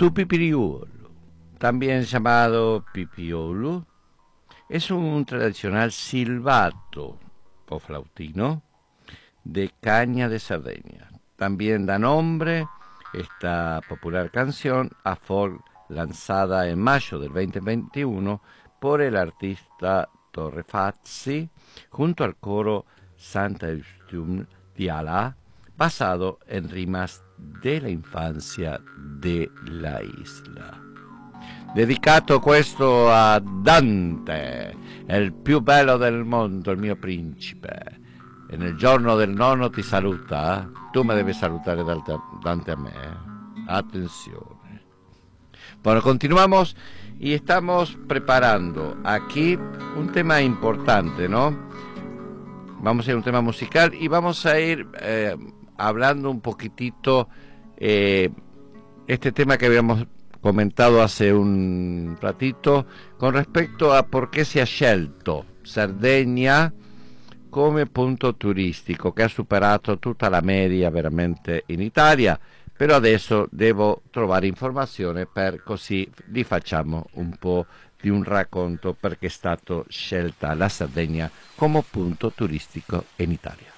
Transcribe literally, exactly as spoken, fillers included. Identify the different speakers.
Speaker 1: Su pipiriolo, también llamado pipiolo, es un tradicional silbato o flautino de caña de Cerdeña. También da nombre esta popular canción a folk lanzada en mayo del veinte veintiuno por el artista Torrefazzi junto al coro Santa Eustum di Ala, basado en rimas de la infancia de la isla. Dedicato questo a Dante, il più bello del mondo, il mio principe. E nel giorno del nonno ti saluta, tu me devi salutare Dante a me. Atención. Bueno, continuamos y estamos preparando aquí un tema importante, ¿no? Vamos a ir a un tema musical y vamos a ir eh, hablando un poquitito eh, este tema que habíamos comentado hace un ratito con respecto a por qué si è scelto Sardegna come punto turistico, che ha superato tutta la media veramente in Italia, però adesso devo trovare informazione per così vi facciamo un po' di un racconto perché è stata scelta la Sardegna come punto turistico in Italia.